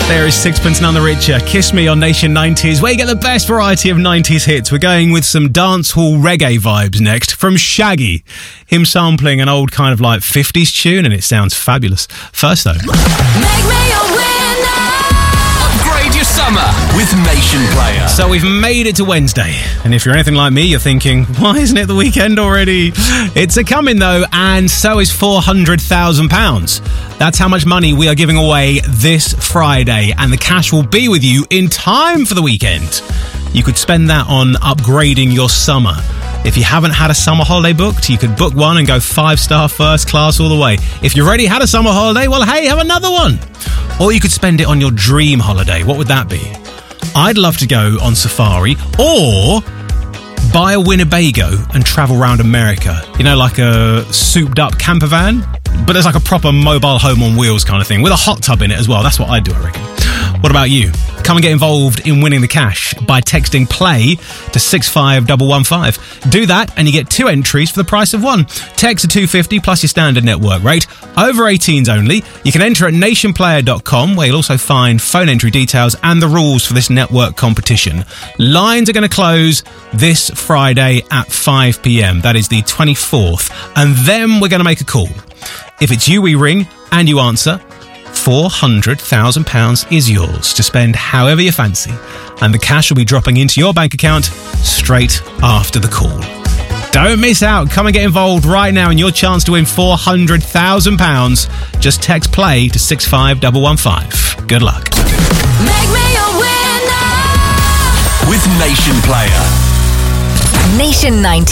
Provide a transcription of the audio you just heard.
There is Sixpence None the Richer, Kiss Me on Nation 90s, where you get the best variety of 90s hits. We're going with some dancehall reggae vibes next from Shaggy. Him sampling an old kind of like 50s tune, and it sounds fabulous. First though, Make me a winner. Upgrade your summer with Nation Player. so we've made it to Wednesday, and if you're anything like me, you're thinking, why isn't it the weekend already? It's a coming though, and so is £400,000. That's how much money we are giving away this Friday, and the cash will be with you in time for the weekend. You could spend that on upgrading your summer. If you haven't had a summer holiday booked, you could book one and go 5-star first class all the way. If you've already had a summer holiday, well, hey, have another one. Or you could spend it on your dream holiday. What would that be? I'd love to go on safari or buy a Winnebago and travel around America. You know, like a souped up camper van, but there's like a proper mobile home on wheels kind of thing with a hot tub in it as well. That's what I'd do, I reckon. What about you? Come and get involved in winning the cash by texting PLAY to 65115. Do that and you get 2 entries for the price of 1. Text to 250 plus your standard network rate. Over 18s only. You can enter at nationplayer.com, where you'll also find phone entry details and the rules for this network competition. Lines are going to close this Friday at 5 p.m. That is the 24th. And then we're going to make a call. If it's you we ring and you answer, £400,000 is yours to spend however you fancy, and the cash will be dropping into your bank account straight after the call. Don't miss out. Come and get involved right now in your chance to win £400,000. Just text PLAY to 65115. Good luck. Make me a winner. With Nation Player. Nation 90.